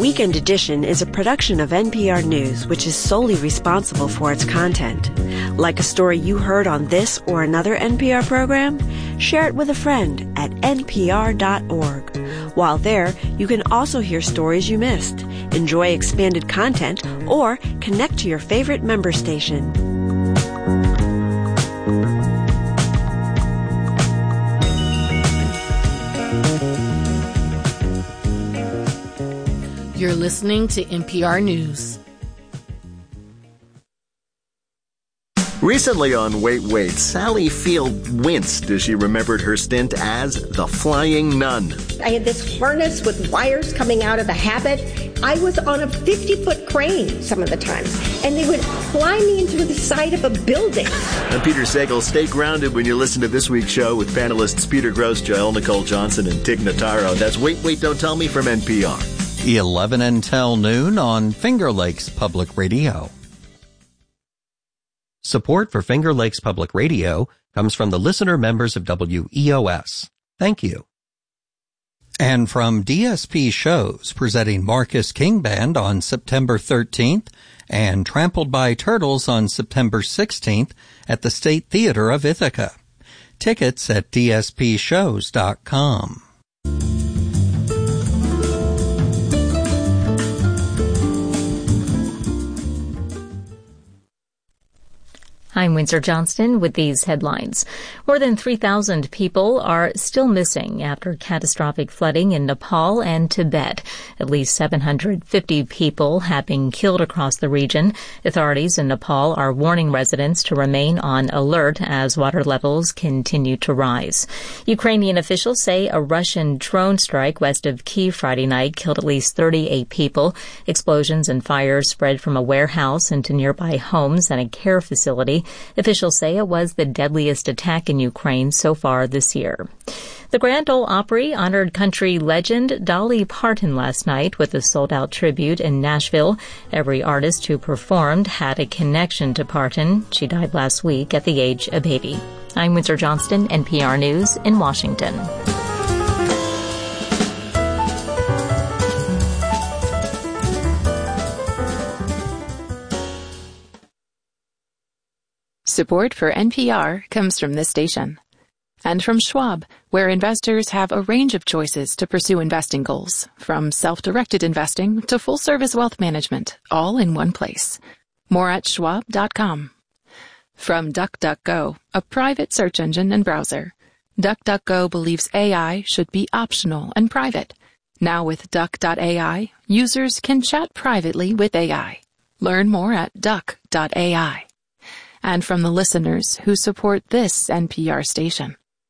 Weekend Edition is a production of NPR News, which is solely responsible for its content. Like a story you heard on this or another NPR program? Share it with a friend at npr.org. While there, you can also hear stories you missed, enjoy expanded content, or connect to your favorite member station. You're listening to NPR News. Recently on Wait, Sally Field winced as she remembered her stint as the Flying Nun. I had this harness with wires coming out of the habit. I was on a 50-foot crane some of the times, and they would fly me into the side of a building. I'm Peter Sagal. Stay grounded when you listen to this week's show with panelists Peter Grosz, Joelle Nicole Johnson, and Tig Notaro. That's Wait, Don't Tell Me from NPR. 11 until noon on Finger Lakes Public Radio. Support for Finger Lakes Public Radio comes from the listener members of WEOS. Thank you. And from DSP Shows, presenting Marcus King Band on September 13th and Trampled by Turtles on September 16th at the State Theater of Ithaca. Tickets at dspshows.com. I'm Windsor Johnston with these headlines. More than 3,000 people are still missing after catastrophic flooding in Nepal and Tibet. At least 750 people have been killed across the region. Authorities in Nepal are warning residents to remain on alert as water levels continue to rise. Ukrainian officials say a Russian drone strike west of Kyiv Friday night killed at least 38 people. Explosions and fires spread from a warehouse into nearby homes and a care facility. Officials say it was the deadliest attack in Ukraine so far this year. The Grand Ole Opry honored country legend Dolly Parton last night with a sold-out tribute in Nashville. Every artist who performed had a connection to Parton. She died last week at the age of 80. I'm Windsor Johnston, NPR News in Washington. Support for NPR comes from this station. And from Schwab, where investors have a range of choices to pursue investing goals, from self-directed investing to full-service wealth management, all in one place. More at schwab.com. From DuckDuckGo, a private search engine and browser. DuckDuckGo believes AI should be optional and private. Now with Duck.ai, users can chat privately with AI. Learn more at Duck.ai. And from the listeners who support this NPR station.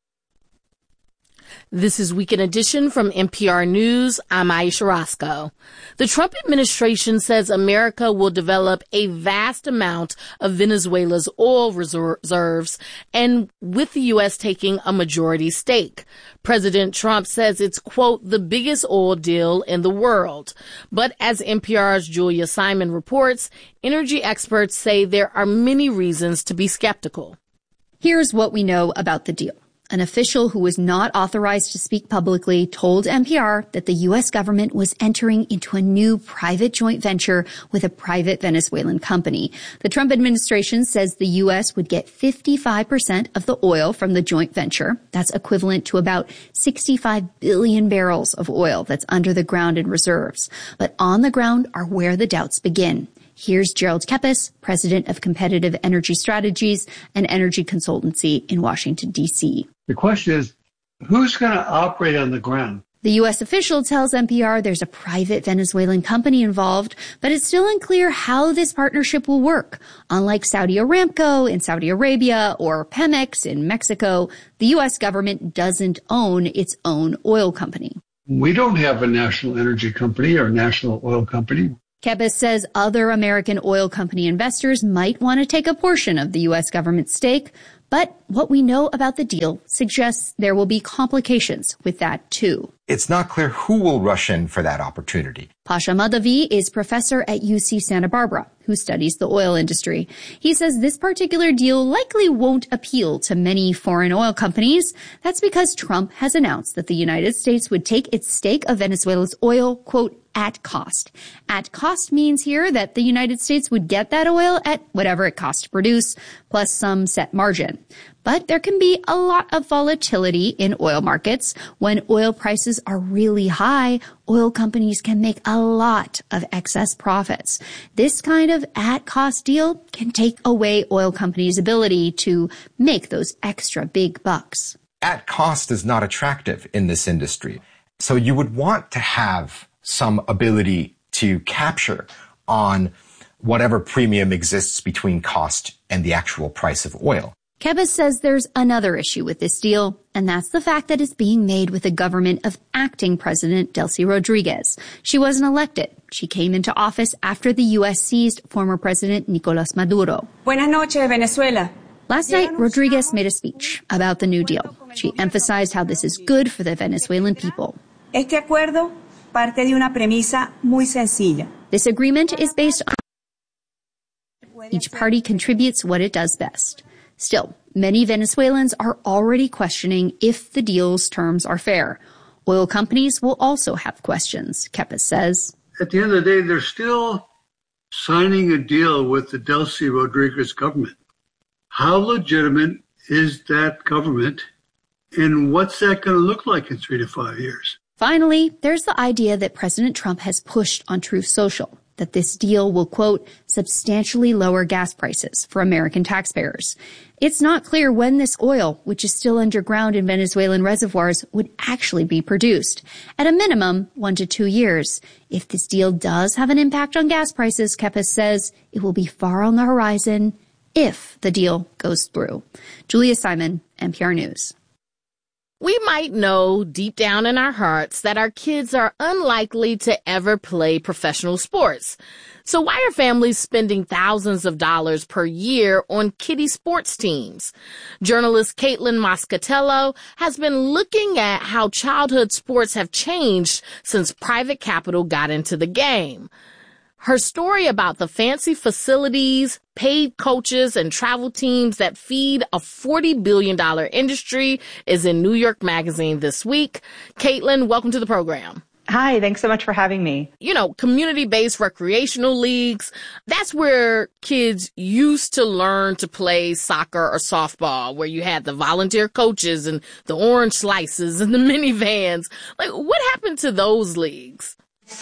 This is Weekend Edition from NPR News. I'm Aisha Roscoe. The Trump administration says America will develop a vast amount of Venezuela's oil reserves, and with the U.S. taking a majority stake. President Trump says it's, quote, the biggest oil deal in the world. But as NPR's Julia Simon reports, energy experts say there are many reasons to be skeptical. Here's what we know about the deal. An official who was not authorized to speak publicly told NPR that the U.S. government was entering into a new private joint venture with a private Venezuelan company. The Trump administration says the U.S. would get 55% of the oil from the joint venture. That's equivalent to about 65 billion barrels of oil that's under the ground in reserves. But on the ground are where the doubts begin. Here's Gerald Kepes, president of Competitive Energy Strategies, an energy consultancy in Washington, D.C. The question is, who's going to operate on the ground? The U.S. official tells NPR there's a private Venezuelan company involved, but it's still unclear how this partnership will work. Unlike Saudi Aramco in Saudi Arabia or Pemex in Mexico, the U.S. government doesn't own its own oil company. We don't have a national energy company or national oil company. Kepes says other American oil company investors might want to take a portion of the U.S. government's stake, but what we know about the deal suggests there will be complications with that, too. It's not clear who will rush in for that opportunity. Pasha Madhavi is professor at UC Santa Barbara. who studies the oil industry. He says this particular deal likely won't appeal to many foreign oil companies. That's because Trump has announced that the United States would take its stake of Venezuela's oil, quote, at cost. At cost means here that the United States would get that oil at whatever it costs to produce, plus some set margin. But there can be a lot of volatility in oil markets. When oil prices are really high, oil companies can make a lot of excess profits. This kind of at-cost deal can take away oil companies' ability to make those extra big bucks. At cost is not attractive in this industry. So you would want to have some ability to capture on whatever premium exists between cost and the actual price of oil. Kebes says there's another issue with this deal, and that's the fact that it's being made with the government of acting President Delcy Rodriguez. She wasn't elected. She came into office after the U.S. seized former President Nicolás Maduro. Buenas noches, Venezuela. Last night, Rodriguez made a speech about the New Deal. She emphasized how this is good for the Venezuelan people. Este acuerdo parte de una premisa muy sencilla. This agreement is based on each party contributes what it does best. Still, many Venezuelans are already questioning if the deal's terms are fair. Oil companies will also have questions, Kepes says. At the end of the day, they're still signing a deal with the Delcy Rodriguez government. How legitimate is that government, and what's that going to look like in 3 to 5 years? Finally, there's the idea that President Trump has pushed on Truth Social, that this deal will, quote, substantially lower gas prices for American taxpayers. It's not clear when this oil, which is still underground in Venezuelan reservoirs, would actually be produced. At a minimum, 1 to 2 years. If this deal does have an impact on gas prices, Kepes says, it will be far on the horizon if the deal goes through. Julia Simon, NPR News. We might know deep down in our hearts that our kids are unlikely to ever play professional sports. So why are families spending thousands of dollars per year on kiddie sports teams? Journalist Caitlin Moscatello has been looking at how childhood sports have changed since private capital got into the game. Her story about the fancy facilities, paid coaches, and travel teams that feed a $40 billion industry is in New York Magazine this week. Caitlin, welcome to the program. Hi, thanks so much for having me. You know, community-based recreational leagues, that's where kids used to learn to play soccer or softball, where you had the volunteer coaches and the orange slices and the minivans. Like, what happened to those leagues?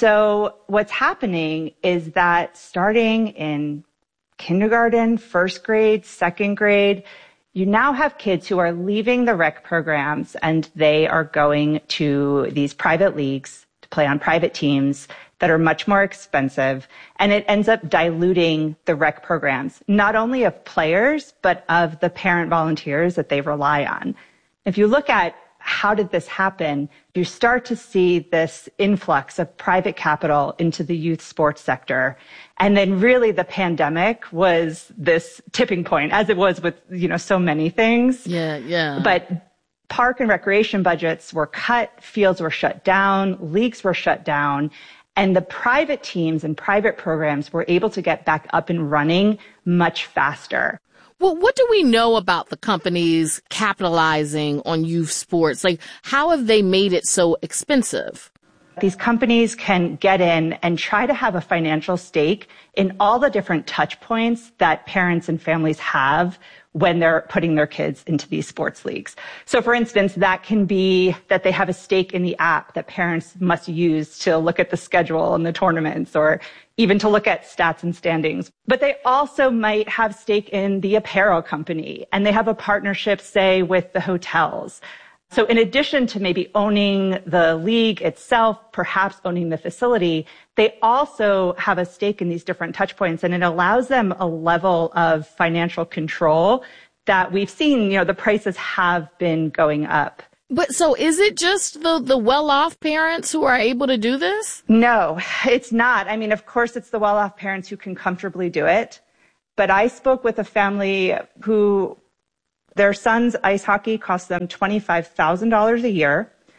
So what's happening is that starting in kindergarten, first grade, second grade, you now have kids who are leaving the rec programs and they are going to these private leagues to play on private teams that are much more expensive. And it ends up diluting the rec programs, not only of players, but of the parent volunteers that they rely on. If you look at how did this happen, you start to see this influx of private capital into the youth sports sector. And then really the pandemic was this tipping point, as it was with, so many things. Yeah. But park and recreation budgets were cut, fields were shut down, leagues were shut down, and the private teams and private programs were able to get back up and running much faster. Well, what do we know about the companies capitalizing on youth sports? Like, how have they made it so expensive? These companies can get in and try to have a financial stake in all the different touch points that parents and families have when they're putting their kids into these sports leagues. So for instance, that can be that they have a stake in the app that parents must use to look at the schedule and the tournaments, or even to look at stats and standings. But they also might have stake in the apparel company, and they have a partnership, say, with the hotels. So in addition to maybe owning the league itself, perhaps owning the facility, they also have a stake in these different touch points, and it allows them a level of financial control that we've seen, the prices have been going up. But so is it just the well-off parents who are able to do this? No, it's not. I mean, of course, it's the well-off parents who can comfortably do it. But I spoke with a family who their son's ice hockey cost them $25,000 a year.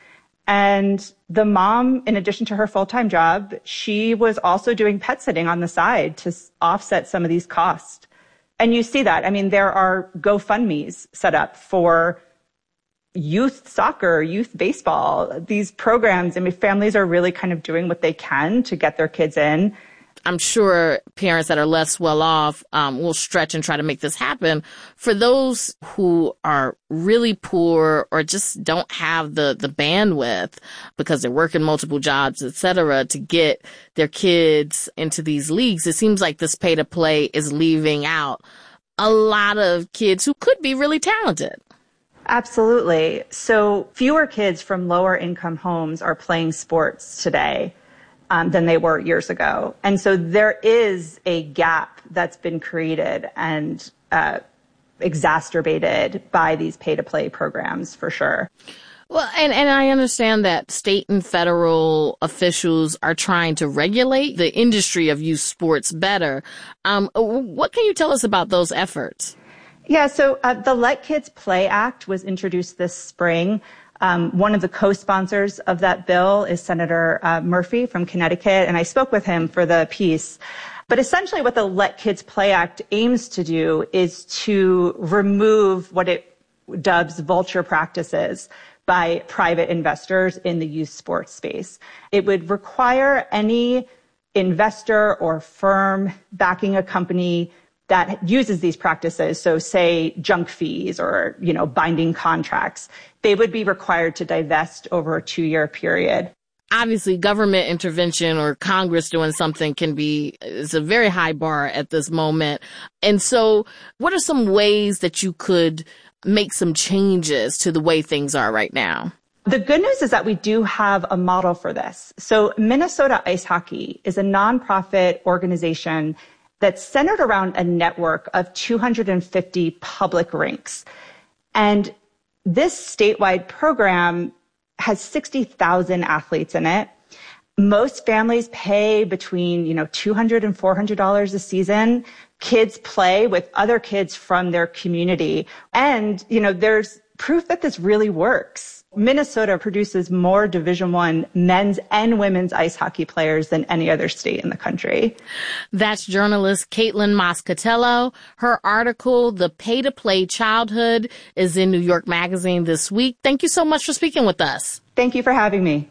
And the mom, in addition to her full-time job, she was also doing pet sitting on the side to offset some of these costs. And you see that. I mean, there are GoFundMes set up for youth soccer, youth baseball, these programs. I mean, families are really kind of doing what they can to get their kids in. I'm sure parents that are less well off will stretch and try to make this happen. For those who are really poor or just don't have the bandwidth because they're working multiple jobs, et cetera, to get their kids into these leagues, it seems like this pay to play is leaving out a lot of kids who could be really talented. Absolutely. So fewer kids from lower income homes are playing sports today than they were years ago. And so there is a gap that's been created and exacerbated by these pay-to-play programs, for sure. Well, and I understand that state and federal officials are trying to regulate the industry of youth sports better. What can you tell us about those efforts? Yeah, so the Let Kids Play Act was introduced this spring. One of the co-sponsors of that bill is Senator Murphy from Connecticut, and I spoke with him for the piece. But essentially what the Let Kids Play Act aims to do is to remove what it dubs vulture practices by private investors in the youth sports space. It would require any investor or firm backing a company that uses these practices, so say junk fees or, binding contracts, they would be required to divest over a 2-year period. Obviously, government intervention or Congress doing something is a very high bar at this moment. And so what are some ways that you could make some changes to the way things are right now? The good news is that we do have a model for this. So Minnesota Ice Hockey is a nonprofit organization that's centered around a network of 250 public rinks. And this statewide program has 60,000 athletes in it. Most families pay between, $200 and $400 a season. Kids play with other kids from their community. And, there's proof that this really works. Minnesota produces more Division I men's and women's ice hockey players than any other state in the country. That's journalist Caitlin Moscatello. Her article, The Pay-to-Play Childhood, is in New York Magazine this week. Thank you so much for speaking with us. Thank you for having me.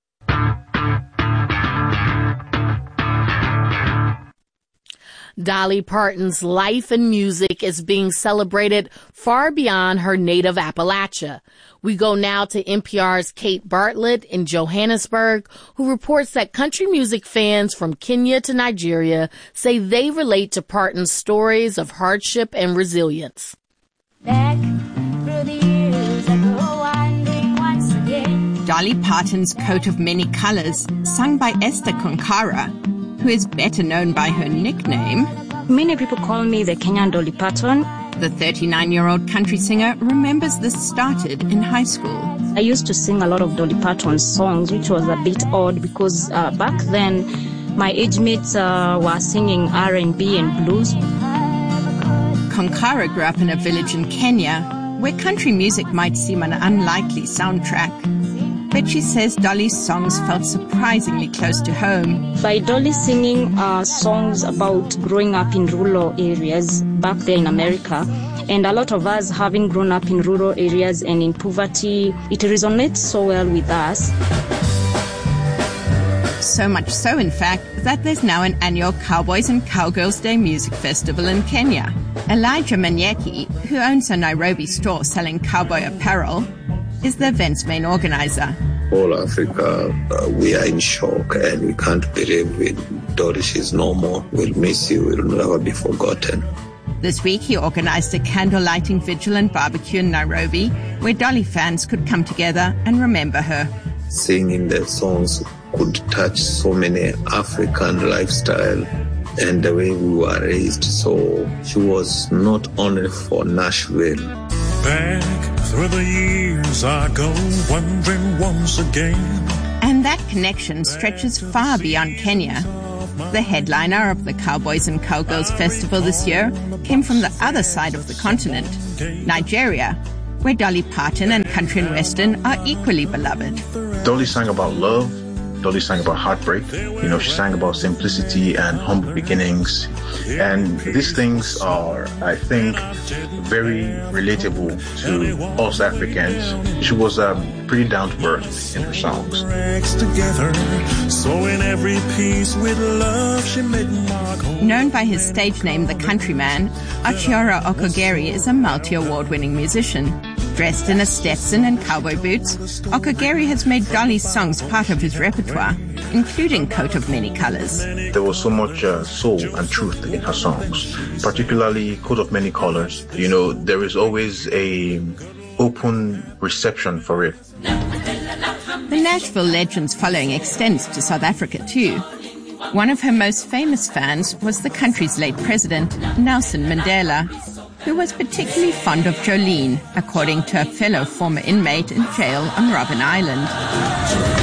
Dolly Parton's life and music is being celebrated far beyond her native Appalachia. We go now to NPR's Kate Bartlett in Johannesburg, who reports that country music fans from Kenya to Nigeria say they relate to Parton's stories of hardship and resilience. Back through the years, I go wandering once again. Dolly Parton's Coat of Many Colors, sung by Esther Konkara, who is better known by her nickname. Many people call me the Kenyan Dolly Parton. The 39-year-old country singer remembers this started in high school. I used to sing a lot of Dolly Parton songs, which was a bit odd because back then my age mates were singing R&B and blues. Konkara grew up in a village in Kenya where country music might seem an unlikely soundtrack. But she says Dolly's songs felt surprisingly close to home. By Dolly singing songs about growing up in rural areas back there in America, and a lot of us having grown up in rural areas and in poverty, it resonates so well with us. So much so, in fact, that there's now an annual Cowboys and Cowgirls Day music festival in Kenya. Elijah Manyeki, who owns a Nairobi store selling cowboy apparel, is the event's main organizer. All Africa, we are in shock and we can't believe it. Doris is no more. We'll miss you. We'll never be forgotten. This week he organized a candle-lighting vigil and barbecue in Nairobi where Dolly fans could come together and remember her. Singing the songs could touch so many African lifestyle and the way we were raised. So she was not only for Nashville. Back through the years I go wandering once again. And that connection stretches far beyond Kenya. The headliner of the Cowboys and Cowgirls Festival this year came from the other side of the continent, Nigeria, where Dolly Parton and country and western are equally beloved. Dolly sang about love. Dolly sang about heartbreak. She sang about simplicity and humble beginnings. And these things are, I think, very relatable to us Africans. She was pretty down to earth in her songs. Known by his stage name, The Countryman, Achiora Okogere is a multi-award-winning musician. Dressed in a Stetson and cowboy boots, Okogere has made Dolly's songs part of his repertoire, including Coat of Many Colors. There was so much soul and truth in her songs, particularly Coat of Many Colors. There is always a open reception for it. The Nashville legend's following extends to South Africa too. One of her most famous fans was the country's late president, Nelson Mandela, who was particularly fond of Jolene, according to a fellow former inmate in jail on Robben Island.